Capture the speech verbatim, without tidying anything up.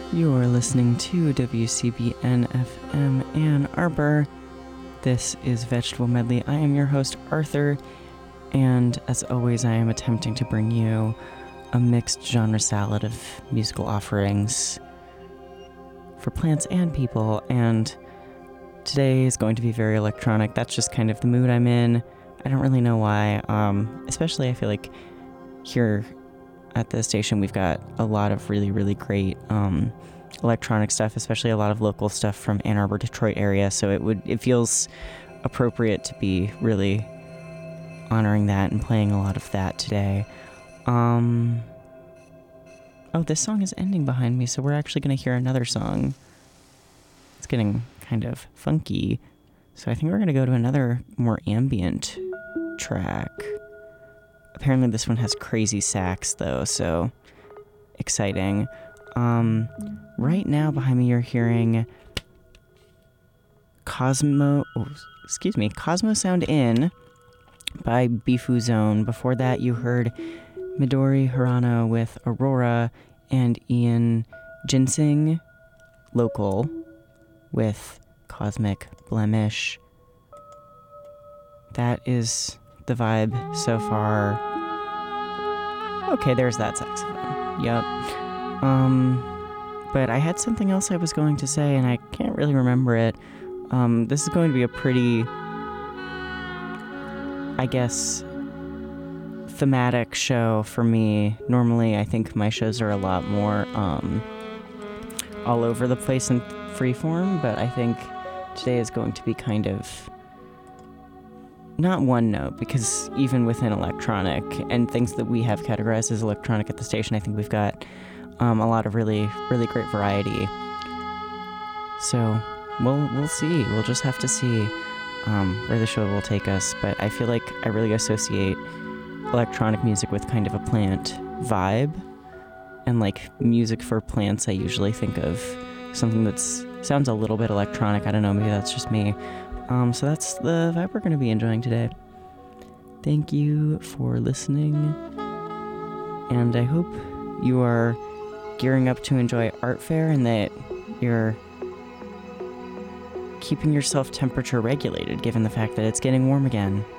You're listening to W C B N F M Ann Arbor. This is Vegetable Medley. I am your host, Arthur, and as always, I am attempting to bring you a mixed genre salad of musical offerings for plants and people, and today is going to be very electronic. That's just kind of the mood I'm in. I don't really know why, um, especially I feel like here at the station we've got a lot of really, really great um, electronic stuff, especially a lot of local stuff from Ann Arbor, Detroit area, so it would it feels appropriate to be really honoring that and playing a lot of that today. Um, oh, this song is ending behind me, so we're actually going to hear another song. It's getting kind of funky, so I think we're going to go to another more ambient track. Apparently this one has crazy sax, though, so exciting. Um, right now behind me you're hearing Cosmo, oh, excuse me, Cosmo Sound In by Bifu Zone. Before that you heard Midori Hirano with Aurora and Ian Ginseng Local with Cosmic Blemish. That is the vibe so far. Okay, there's that saxophone. Yep. Um, but I had something else I was going to say, and I can't really remember it. Um, this is going to be a pretty, I guess, thematic show for me. Normally, I think my shows are a lot more um, all over the place and freeform, but I think today is going to be kind of not one note, because even within electronic and things that we have categorized as electronic at the station, I think we've got um, a lot of really, really great variety. So we'll we'll see. We'll just have to see um, where the show will take us. But I feel like I really associate electronic music with kind of a plant vibe, and like music for plants, I usually think of something that's sounds a little bit electronic. I don't know, maybe that's just me. Um, so that's the vibe we're going to be enjoying today. Thank you for listening, and I hope you are gearing up to enjoy Art Fair and that you're keeping yourself temperature regulated given the fact that it's getting warm again.